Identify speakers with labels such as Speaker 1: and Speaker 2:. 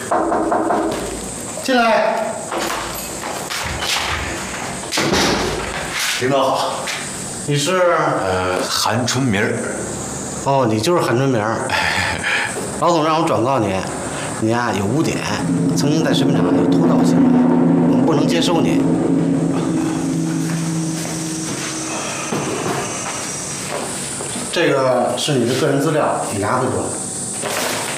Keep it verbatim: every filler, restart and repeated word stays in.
Speaker 1: 进来。
Speaker 2: 领导好，
Speaker 1: 你是？
Speaker 2: 呃，韩春明儿。
Speaker 1: 哦，你就是韩春明。老总让我转告你，你啊有污点，曾经在食品厂有偷盗行为，我们不能接收你。这个是你的个人资料，你拿回去吧。